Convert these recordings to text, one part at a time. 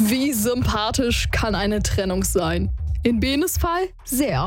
Wie sympathisch kann eine Trennung sein? In Benes Fall sehr.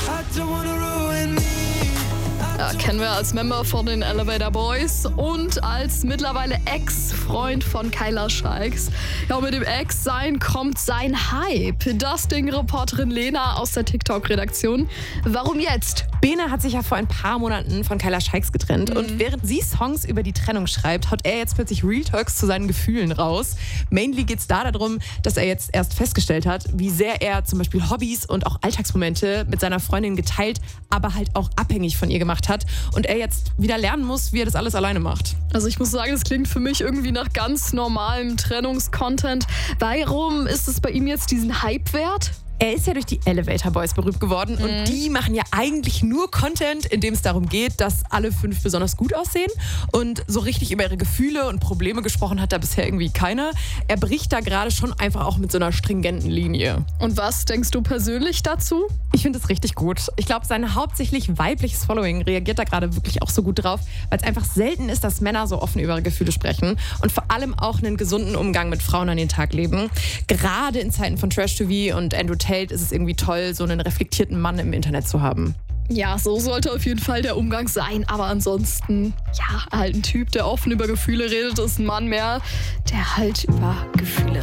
Ja, kennen wir als Member von den Elevator Boys und als mittlerweile Ex-Freund von Kyla Scheiks. Ja, und mit dem Ex-Sein kommt sein Hype. Das Ding-Reporterin Lena aus der TikTok-Redaktion. Warum jetzt? Bene hat sich ja vor ein paar Monaten von Kyla Scheiks getrennt und während sie Songs über die Trennung schreibt, haut er jetzt plötzlich Real Talks zu seinen Gefühlen raus. Mainly geht es da darum, dass er jetzt erst festgestellt hat, wie sehr er zum Beispiel Hobbys und auch Alltagsmomente mit seiner Freundin geteilt, aber halt auch abhängig von ihr gemacht hat und er jetzt wieder lernen muss, wie er das alles alleine macht. Also ich muss sagen, das klingt für mich irgendwie nach ganz normalem Trennungscontent. Warum ist es bei ihm jetzt diesen Hype wert? Er ist ja durch die Elevator Boys berühmt geworden und die machen ja eigentlich nur Content, in dem es darum geht, dass alle 5 besonders gut aussehen. Und so richtig über ihre Gefühle und Probleme gesprochen hat da bisher irgendwie keiner. Er bricht da gerade schon einfach auch mit so einer stringenten Linie. Und was denkst du persönlich dazu? Ich finde es richtig gut. Ich glaube, sein hauptsächlich weibliches Following reagiert da gerade wirklich auch so gut drauf, weil es einfach selten ist, dass Männer so offen über ihre Gefühle sprechen und vor allem auch einen gesunden Umgang mit Frauen an den Tag legen. Gerade in Zeiten von Trash-TV und Andrew Tate ist es irgendwie toll, so einen reflektierten Mann im Internet zu haben. Ja, so sollte auf jeden Fall der Umgang sein. Aber ansonsten, ja, halt ein Typ, der offen über Gefühle redet, ist ein Mann mehr, der halt über Gefühle